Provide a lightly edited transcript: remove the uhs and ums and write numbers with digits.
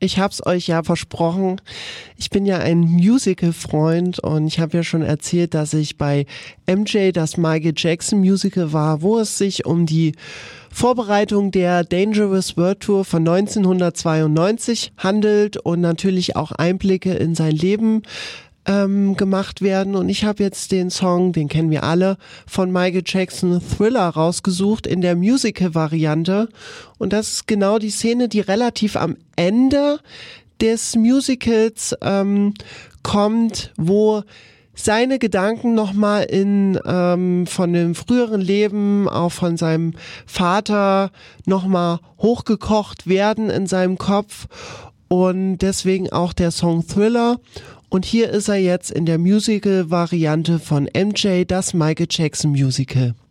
Ich hab's euch ja versprochen. Ich bin ja ein Musical-Freund und ich habe ja schon erzählt, dass ich bei MJ das Michael Jackson Musical war, wo es sich um die Vorbereitung der Dangerous World Tour von 1992 handelt und natürlich auch Einblicke in sein Leben gemacht werden. Und ich habe jetzt den Song, den kennen wir alle, von Michael Jackson, Thriller, rausgesucht in der Musical-Variante. Und das ist genau die Szene, die relativ am Ende des Musicals kommt, wo seine Gedanken nochmal von dem früheren Leben, auch von seinem Vater, nochmal hochgekocht werden in seinem Kopf. Und deswegen auch der Song Thriller. Und hier ist er jetzt in der Musical-Variante von MJ, das Michael Jackson Musical.